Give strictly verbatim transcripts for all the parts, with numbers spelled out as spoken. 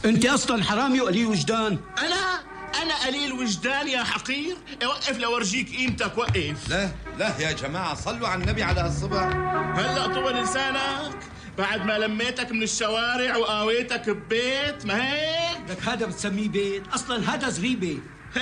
انت اصلا حرامي وقليل وجدان. انا انا قليل وجدان يا حقير؟ اوقف لورجيك قيمتك، وقف. لا لا يا جماعة، صلوا على النبي على هالصبح. هلأ طول لسانك بعد ما لميتك من الشوارع وقاويتك ببيت، ما هيك؟ لك هذا بتسميه بيت؟ اصلا هذا زريبة.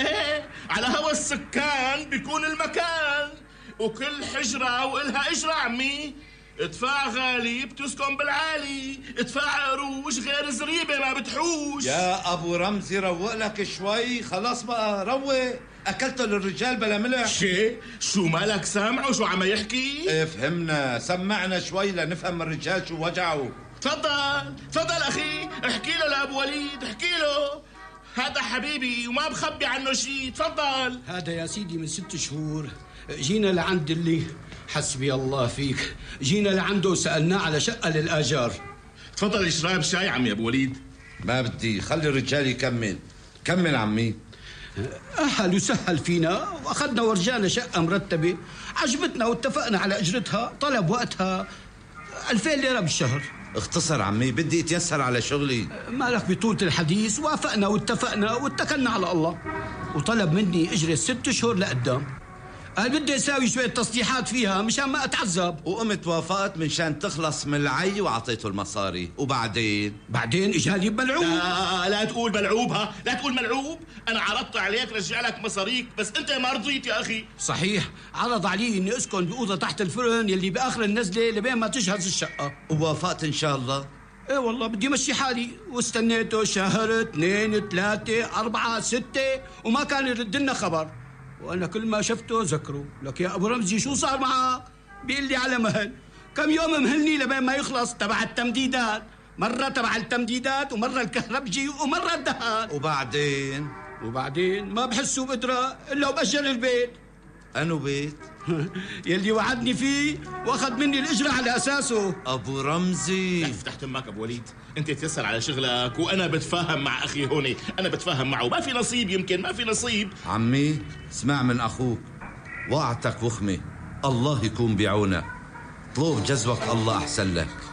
على هوا السكان بيكون المكان، وكل حجرة وإلها إجرة عمي. ادفع غالي بتسكن بالعالي، ادفع قروش غير زريبة ما بتحوش. يا أبو رمزي روق لك شوي، خلاص بقى روق. أكلته للرجال بلا ملح. شي شو مالك سامعه شو عم يحكي؟ ايه فهمنا، سمعنا شوي لنفهم الرجال شو وجعه. تفضل تفضل أخي، احكي له لأبو وليد، احكي له. هذا حبيبي وما بخبي عنه شيء، تفضل. هذا يا سيدي من ست شهور جينا لعند اللي حسبي الله فيك، جينا لعنده وسألناه على شقة للآجار. تفضل اشرب شاي عمي أبو وليد. ما بدي، خلي الرجال يكمل. كمل عمي. أهل وسهل فينا وأخذنا ورجانا شقة مرتبة عجبتنا واتفقنا على أجرتها. طلب وقتها ألفين ليرة بالشهر. اختصر عمي، بدي اتيسر على شغلي. مالك بطولة الحديث، وافقنا واتفقنا واتكلنا على الله. وطلب مني اجرة ست شهور لقدام، قال بدي اساوي شوية تصليحات فيها مشان ما اتعذب. وقمت وافقت منشان تخلص من العي وعطيته المصاري. وبعدين بعدين اجاني بملعوب. لا لا تقول ملعوب، ها لا تقول ملعوب. انا عرضت عليك رجع لك مصاريك بس انت ما رضيت يا اخي. صحيح، عرض علي اني اسكن بأوضة تحت الفرن يلي باخر النزلة لبين ما تجهز الشقة. ووافقت ان شاء الله. ايه والله بدي مشي حالي، واستنيته شهر اثنين ثلاثة أربعة ستة وما كان يرد لنا خبر. وانا كل ما شفته ذكره. لك يا ابو رمزي شو صار معه؟ بيقول لي على مهل. كم يوم مهلني لبين ما يخلص تبع التمديدات، مرة تبع التمديدات ومرة الكهربجي ومرة الدهان. وبعدين وبعدين ما بحسوا بقدرة الا وبأجر البيت. انو بيت؟ يلي وعدني فيه واخذ مني الاجرة على اساسه. ابو رمزي افتح تمك ابو وليد، انت تيسر على شغلك وانا بتفاهم مع اخي هوني، انا بتفاهم معه، ما في نصيب، يمكن ما في نصيب. عمي اسمع من اخوك، وقعتك وخمه، الله يكون بعونك، طلوب جزوك الله احسن لك.